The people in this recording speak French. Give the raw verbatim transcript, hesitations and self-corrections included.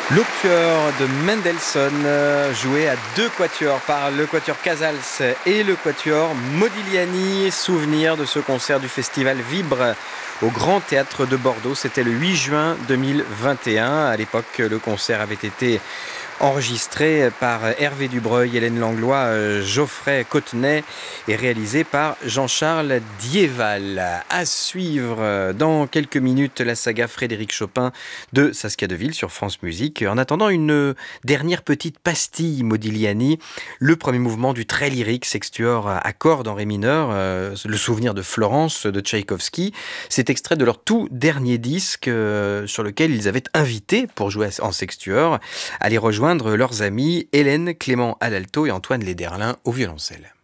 L'Octuor de Mendelssohn, euh, joué à deux quatuors par le quatuor Casals et le quatuor Modigliani. Souvenir de ce concert du festival Vibre au Grand Théâtre de Bordeaux. C'était le huit juin deux mille vingt et un. À l'époque, le concert avait été enregistré par Hervé Dubreuil, Hélène Langlois, Geoffrey Cautenay et réalisé par Jean-Charles Dieval. À suivre dans quelques minutes la saga Frédéric Chopin de Saskia Deville sur France Musique. En attendant, une dernière petite pastille Modigliani, le premier mouvement du très lyrique sextuor à cordes en ré mineur, euh, le souvenir de Florence de Tchaïkovski. C'est extrait de leur tout dernier disque euh, sur lequel ils avaient invité pour jouer en sextuor à les rejoindre leurs amis Hélène Clément à l'alto et Antoine Lederlin au violoncelle.